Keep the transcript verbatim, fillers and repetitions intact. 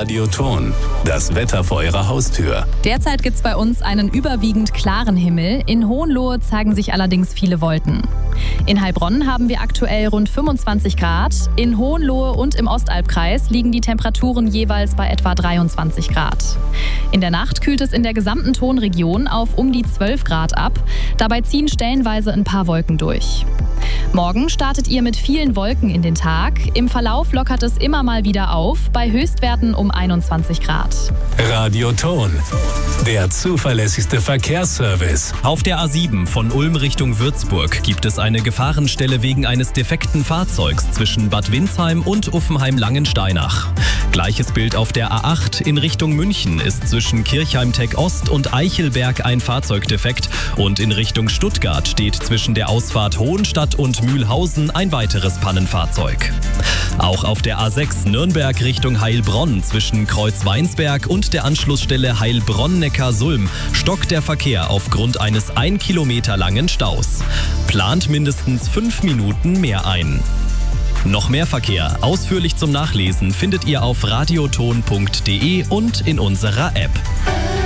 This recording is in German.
Radioton, das Wetter vor Ihrer Haustür. Derzeit gibt es bei uns einen überwiegend klaren Himmel. In Hohenlohe zeigen sich allerdings viele Wolken. In Heilbronn haben wir aktuell rund fünfundzwanzig Grad. In Hohenlohe und im Ostalbkreis liegen die Temperaturen jeweils bei etwa dreiundzwanzig Grad. In der Nacht kühlt es in der gesamten Tonregion auf um die zwölf Grad ab. Dabei ziehen stellenweise ein paar Wolken durch. Morgen startet ihr mit vielen Wolken in den Tag. Im Verlauf lockert es immer mal wieder auf, bei Höchstwerten um einundzwanzig Grad. Radioton, der zuverlässigste Verkehrsservice. Auf der A sieben von Ulm Richtung Würzburg gibt es eine Gefahrenstelle wegen eines defekten Fahrzeugs zwischen Bad Windsheim und Uffenheim-Langensteinach. Gleiches Bild auf der A acht in Richtung München ist zwischen Kirchheim-Tech Ost und Eichelberg ein Fahrzeug defekt und in Richtung Stuttgart steht zwischen der Ausfahrt Hohenstadt und Mühlhausen ein weiteres Pannenfahrzeug. Auch auf der A sechs Nürnberg Richtung Heilbronn zwischen Kreuz-Weinsberg und der Anschlussstelle Heilbronn-Neckar-Sulm stockt der Verkehr aufgrund eines ein Kilometer langen Staus. Plant mindestens fünf Minuten mehr ein. Noch mehr Verkehr, ausführlich zum Nachlesen, findet ihr auf radioton punkt de und in unserer App.